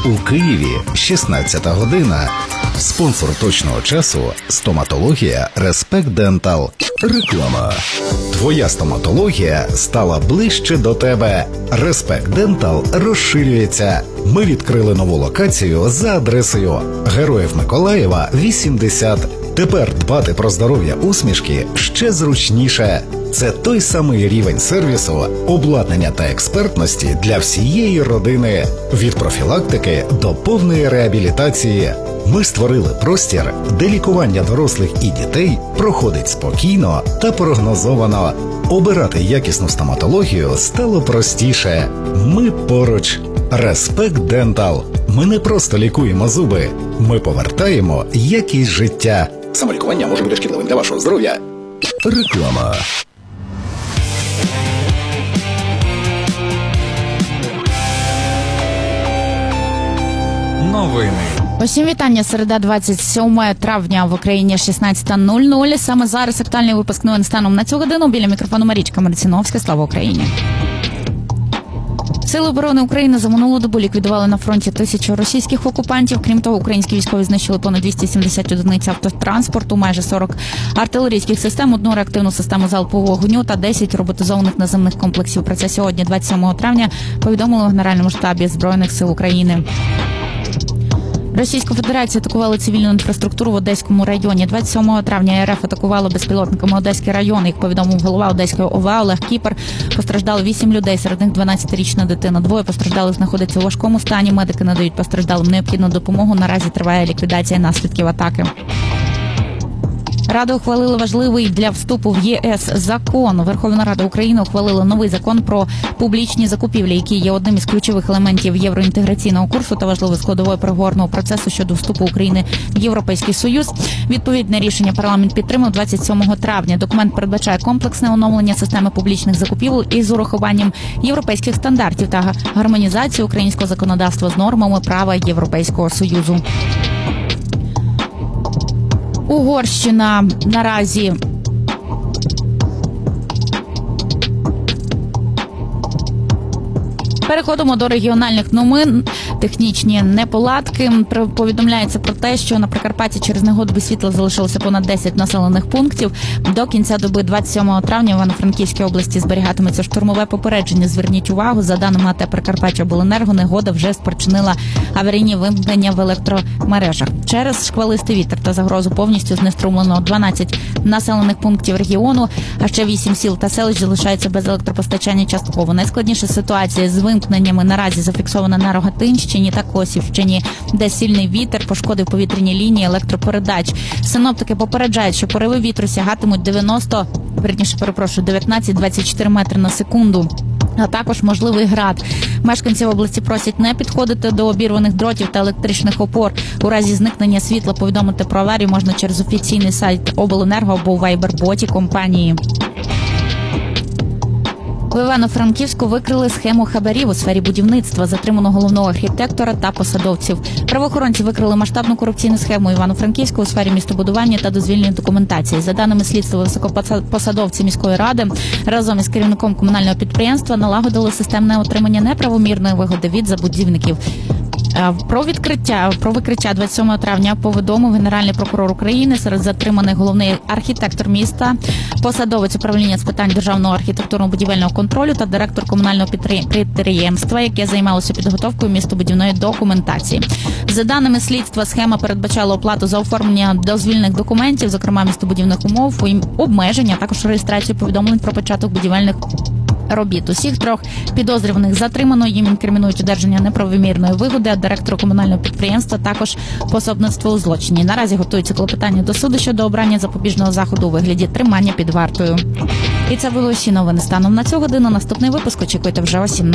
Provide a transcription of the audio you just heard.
У Києві 16 година. Спонсор точного часу – стоматологія Респект Дентал. Реклама. Твоя стоматологія стала ближче до тебе. Респект Дентал розширюється. Ми відкрили нову локацію за адресою Героїв Миколаєва, 80. Тепер дбати про здоров'я усмішки ще зручніше. Це той самий рівень сервісу, обладнання та експертності для всієї родини. Від профілактики до повної реабілітації. Ми створили простір, де лікування дорослих і дітей проходить спокійно та прогнозовано. Обирати якісну стоматологію стало простіше. Ми поруч. Респект Дентал. Ми не просто лікуємо зуби. Ми повертаємо якість життя. Самолікування може бути шкідливим для вашого здоров'я. Реклама. Новини. Усім вітання. Середа, 27 травня, в Україні 16:00. Саме зараз актуальний випуск новин станом на цю годину. Біля мікрофону Марічка Марциновська. Слава Україні! Сили оборони України за минулу добу ліквідували на фронті 1000 російських окупантів. Крім того, українські військові знищили понад 270 одиниць автотранспорту, майже 40 артилерійських систем, 1 реактивну систему залпового вогню та 10 роботизованих наземних комплексів. Про це сьогодні, 27 травня, повідомили у Генеральному штабі Збройних сил України. Російська Федерація атакувала цивільну інфраструктуру в Одеському районі. 27 травня РФ атакувала безпілотниками Одеський район. Як повідомив голова Одеської ОВА Олег Кіпер, постраждали 8 людей, серед них 12-річна дитина. 2 постраждалих знаходяться у важкому стані. Медики надають постраждалим необхідну допомогу. Наразі триває ліквідація наслідків атаки. Рада ухвалила важливий для вступу в ЄС закон. Верховна Рада України ухвалила новий закон про публічні закупівлі, який є одним із ключових елементів євроінтеграційного курсу та важливою складовою переговорного процесу щодо вступу України в Європейський Союз. Відповідне рішення парламент підтримав 27 травня. Документ передбачає комплексне оновлення системи публічних закупівель із урахуванням європейських стандартів та гармонізацію українського законодавства з нормами права Європейського Союзу. Угорщина наразі переходимо до регіональних новин. Технічні неполадки. Повідомляється про те, що на Прикарпатті через негоду без світла залишилося понад 10 населених пунктів. До кінця доби 27 травня в Івано-Франківській області зберігатиметься штормове попередження. Зверніть увагу, за даними АТ Прикарпаттяобленерго, негода вже спричинила аварійні вимкнення в електромережах. Через шквалистий вітер та загрозу повністю знеструмлено 12 населених пунктів регіону, а ще 8 сіл та селищ залишаються без електропостачання частково. Найскладніша ситуація з вимкненнями наразі зафіксована на Рогатинщині та Косівщині, де сильний вітер пошкодив повітряні лінії електропередач. Синоптики попереджають, що пориви вітру сягатимуть 19-24 метри на секунду. А також можливий град. Мешканців області просять не підходити до обірваних дротів та електричних опор. У разі зникнення світла повідомити про аварію можна через офіційний сайт Обленерго або у вайбер-боті компанії. В Івано-Франківську викрили схему хабарів у сфері будівництва. Затримано головного архітектора та посадовців. Правоохоронці викрили масштабну корупційну схему Івано-Франківську у сфері містобудування та дозвільної документації. За даними слідства, високопосадовці міської ради разом із керівником комунального підприємства налагодили системне отримання неправомірної вигоди від забудівників. Про викриття 27 травня повідомив Генеральний прокурор України. Серед затриманих головний архітектор міста, посадовець управління з питань державного архітектурно-будівельного контролю та директор комунального підприємства, яке займалося підготовкою містобудівної документації. За даними слідства, схема передбачала оплату за оформлення дозвільних документів, зокрема містобудівних умов, обмеження, а також реєстрацію повідомлень про початок будівельних робіт. Усіх 3 підозрюваних затримано, їм інкримінують одержання неправомірної вигоди, а директору комунального підприємства також пособництво у злочині. Наразі готується клопотання до суду щодо обрання запобіжного заходу у вигляді тримання під вартою. І це були усі новини станом на цю годину. Наступний випуск очікуйте вже о 17.